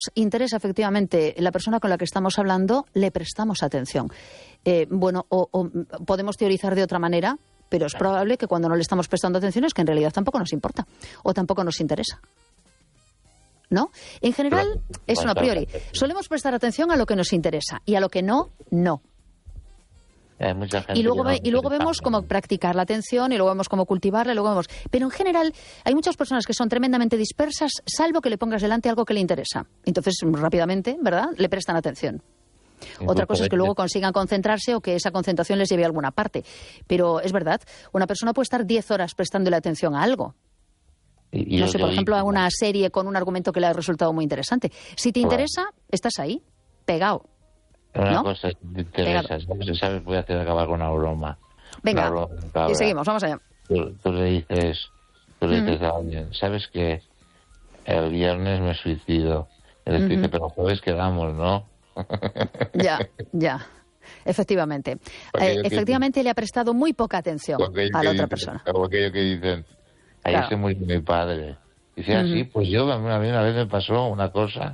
interesa efectivamente la persona con la que estamos hablando, le prestamos atención. O podemos teorizar de otra manera, pero es probable que cuando no le estamos prestando atención es que en realidad tampoco nos importa o tampoco nos interesa. ¿No? En general, es un a priori. Solemos prestar atención a lo que nos interesa y a lo que no, no. Hay mucha gente y luego vemos cómo practicar la atención y luego vemos cómo cultivarla, pero en general hay muchas personas que son tremendamente dispersas, salvo que le pongas delante algo que le interesa. Entonces, rápidamente, ¿verdad?, le prestan atención. Otra cosa es que luego consigan concentrarse o que esa concentración les lleve a alguna parte. Pero es verdad, una persona puede estar 10 horas prestándole atención a algo. No sé, por ejemplo, a una serie con un argumento que le ha resultado muy interesante. Si te interesa, estás ahí, pegado. Una cosa que te interesa, ¿sabes? Voy a hacer acabar con una broma. Venga, y seguimos, vamos allá. Tú le dices a alguien, ¿sabes que el viernes me suicido? Él te dice, pero jueves quedamos, ¿no? Ya. Efectivamente. Efectivamente le ha prestado muy poca atención a la otra persona. Como aquello que dicen, ayer se murió mi padre. Dice, así, pues yo a mí una vez me pasó una cosa...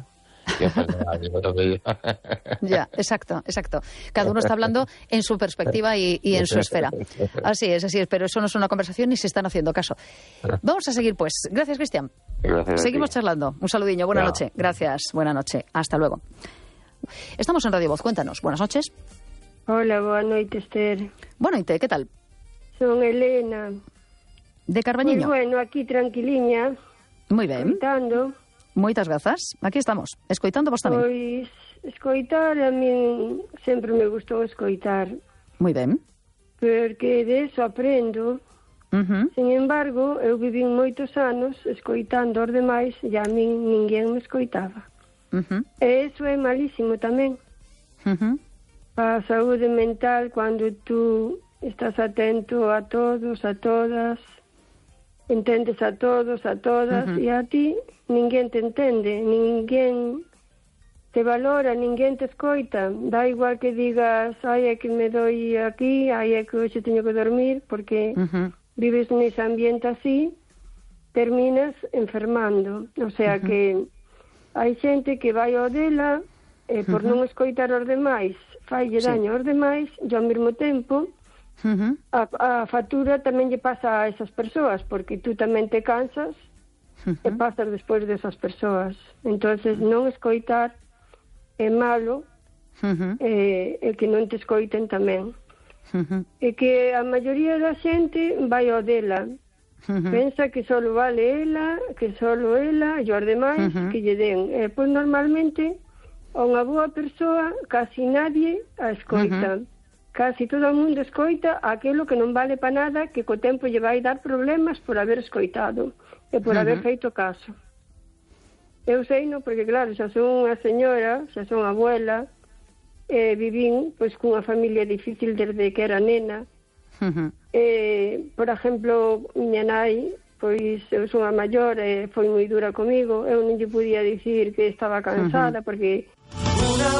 Ya, exacto. Cada uno está hablando en su perspectiva y en su esfera. Así es, pero eso no es una conversación ni se están haciendo caso. Vamos a seguir, pues. Gracias, Cristian. Seguimos charlando. Un saludiño, buena noche. Gracias, buena noche. Hasta luego. Estamos en Radio Voz, cuéntanos. Buenas noches. Hola, boa noite, Esther. Buena noite, ¿qué tal? Son Elena. De Carbañiño. Pues bueno, aquí tranquiliña. Muy ben. Escoitando. Moitas grazas. Aquí estamos, escoitando vos tamén. Pois, escoitar, a mí sempre me gustou escoitar. Moi ben. Porque de eso aprendo. Sin embargo, eu vivín moitos anos escoitando os demais e a min ninguén me escoitaba. E eso é malísimo tamén. Para a saúde mental, cando tú estás atento a todos, a todas, entendes a todos, a todas, e a ti ninguén te entende, ninguén te valora, ninguén te escoita. Da igual que digas, ai, é que me doi aquí, ai, é que hoxe teño que dormir, porque vives nese ambiente así, terminas enfermando. O sea que hai xente que vai ao dela, por non escoitar os demais, faille daño aos demais, e ao mesmo tempo a factura tamén lle pasa a esas persoas, porque tú tamén te cansas e pasas despois desas persoas. Entonces non escoitar é malo, e que non te escoiten tamén. E que a maioría da xente vai ao dela, pensa que solo vale ela, que solo ela e os demais que lle den. E pois normalmente a unha boa persoa casi nadie a escoita. Casi todo o mundo escoita aquilo que non vale para nada, que co tempo lle vai dar problemas por haber escoitado e por haber feito caso. Eu sei, non, porque claro, xa son unha señora, xa son abuela, vivín pois cunha familia difícil desde que era nena. Por exemplo, miña nai, pois eu son a maior e foi moi dura comigo, eu non lle podía dicir que estaba cansada, porque